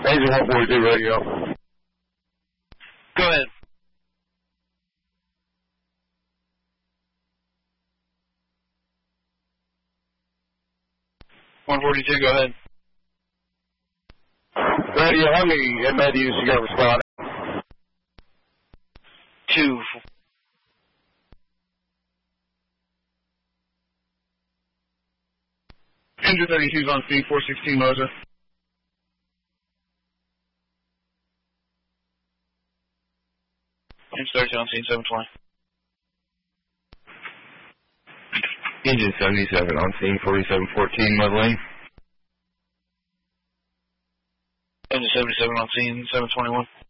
Laser 142 radio. Go ahead. .142, go ahead. Radio, how many MADUs you got responding? 2. Engine 32's on speed, 416 Moser. Engine 32 on scene, 720. Engine 77 on scene, 4714 Mud Lane. Engine 77 on scene, 721.